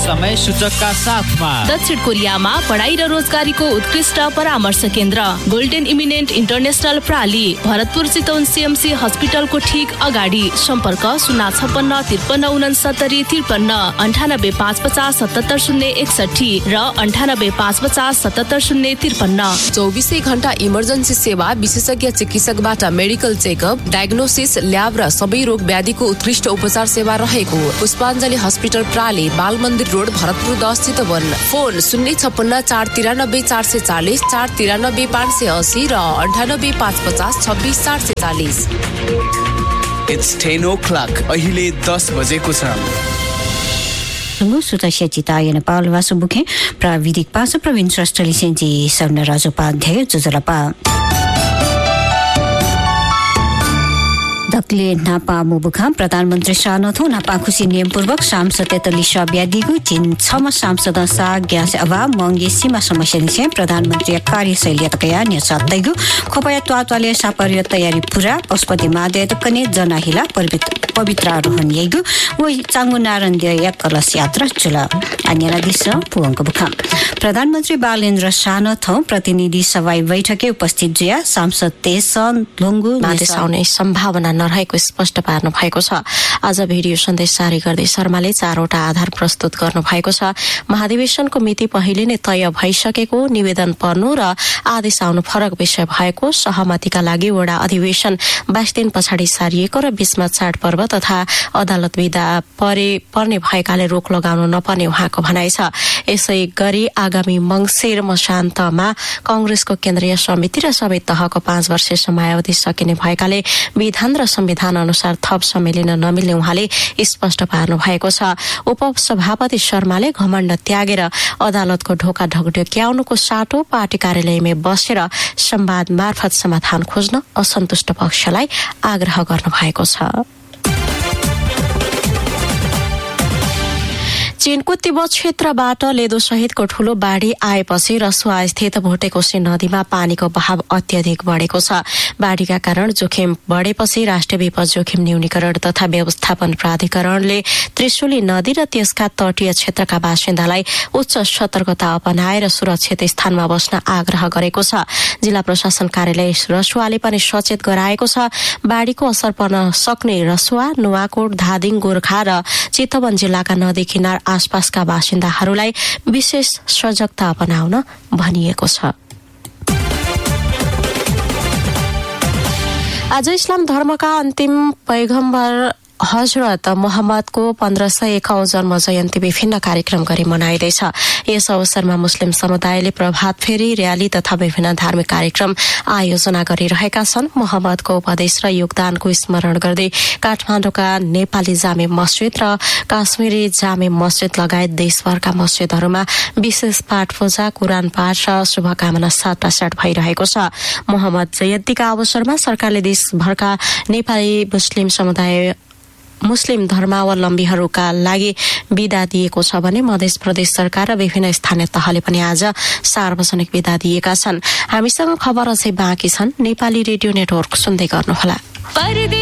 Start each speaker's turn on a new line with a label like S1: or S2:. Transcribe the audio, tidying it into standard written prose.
S1: समय सूचकका साथमा
S2: दक्षिण कोरियामा पढाइ र रोजगारीको उत्कृष्ट परामर्श केन्द्र golden eminent international प्राली Bharatpur Chitwan CMC हस्पिटलको ठीक अगाडि सम्पर्क 056 53 69 53 98 550 77 061 र 98 550 77 053।
S3: 24 घण्टा इमर्जेन्सी सेवा, विशेषज्ञ चिकित्सकबाट मेडिकल चेकअप, डायग्नोसिस, ल्याब र सबै रोग व्याधिको उत्कृष्ट उपचार सेवा रहेको पुष्पाञ्जली हस्पिटल प्राली, बाल मन्दिर रोड, भरतपुर 10 चितवन। फोन 056 493 440 493 580 र 98 550 26 440।
S4: It's 10 o'clock. अहिले 10 बजेको छ।
S5: सुतस्य चिताय नेपाल वासुबुखे प्राविधिक पास प्रवीण श्रेष्ठले सेन्जी सर्न राजोपाध्याय जुजलपा दक्ले नापा मुबुखा प्रधानमन्त्री सानथो नापा खुसी नियमपूर्वक सांसद तेतलिसा ब्यादिगु चिन 6 सांसद सा ग्यास अभाव मंगे सीमा समस्या निसे प्रधानमन्त्री कार्यशैली तकया न्यसातैगु खोपया त्वात्वाले सापर्य तयारी पूरा पशुपति मादे तकने जनाहिला पवित्र रोहन येगु वइ चांगु नारायण देय कलश यात्रा चला अन्यला दिस पुवंक बुखा प्रधानमन्त्री बालेन्द्र सानथो प्रतिनिधि सभा बैठकले उपस्थित जिया सांसद तेसन लुंगु
S6: मादेश आउने सम्भावना नरहेको स्पष्ट पार्नु भएको छ। आज भिडियो सन्देश जारी गर्दै शर्माले 4वटा आधार प्रस्तुत गर्नु भएको छ। महाधिवेशनको मिति पहिले नै तय भइसकेको, निवेदन पर्नु र आदेश आउनु फरक विषय भएको, सहमतिका लागि वडा अधिवेशन 22 दिन पछाडि सारिएको र 20मा चाड पर्व तथा अदालत विधा पर्ने भएकाले रोक लगाउनु नपर्ने उहाँको भनाइ छ। यसै गरी आगामी मंसिर मसान्तमा कांग्रेसको केन्द्रीय समिति र सबै तहको 5 वर्षीय समयावधि सकिने भएकाले विधान र संविधान अनुसार थप समय लिन नमिल्ने उहाँले स्पष्ट पार्नु भएको छ। उपसभापति शर्माले घमण्ड त्यागेर अदालतको ढोका ढकढक्याउनुको साटो पार्टी कार्यालयमै बसेर संवाद मार्फत समाधान खोज्न असन्तुष्ट पक्षलाई आग्रह गर्नु भएको छ। चीनको तिब्बत क्षेत्रबाट लेदो सहितको ठूलो बाढ़ी आएपछि रसुवा स्थित भोटेकोशी नदीमा पानीको बहाव अत्यधिक बढेको छ। बाढ़ीका कारण जोखिम बढेपछि राष्ट्रिय विपद जोखिम न्यूनीकरण तथा व्यवस्थापन प्राधिकरणले त्रिशुली नदी र त्यसका तटीय क्षेत्रका बासिन्दालाई उच्च सतर्कता अपनाएर सुरक्षित स्थानमा बस्न आग्रह गरेको छ। जिल्ला प्रशासन कार्यालय रसुवाले पनि सचेत गराएको छ। बाढ़ीको असर पर्न सक्ने रसुवा, नुवाकोट, धादिङ, गोर्खा र चितवन जिल्लाका नदी किनार आसपासका बासिन्दाहरूलाई विशेष सजगता अपनाउन भनिएको छ। आज इस्लाम धर्मका अन्तिम पैगम्बर हजरत मोहम्मदको 1501औं जन्म जयन्ती विभिन्न कार्यक्रम गरी मनाइँदैछ। यस अवसरमा मुस्लिम समुदायले प्रभात फेरी, र्याली तथा विभिन्न धार्मिक कार्यक्रम आयोजना गरिरहेका छन्। मोहम्मदको उपदेश र योगदानको स्मरण गर्दै काठमाडौँका नेपाली जामे मस्जिद र काश्मीरी जामे मस्जिद लगायत देशभरका मस्जिदहरूमा विशेष पाठ पूजा, कुरान पाठ र शुभकामना साटासाट भइरहेको छ। मोहम्मद जयन्तीका अवसरमा सरकारले देशभरका नेपाली मुस्लिम धर्मावलम्बीहरूका लागि बिदा दिएको छ भने मध्य प्रदेश सरकार र विभिन्न स्थानीय तहले पनि आज सार्वजनिक बिदा दिएका छन्। हामीसँग खबर अझै बाँकी छन्। नेपाली रेडियो नेटवर्क सुन्दै गर्नुहोला।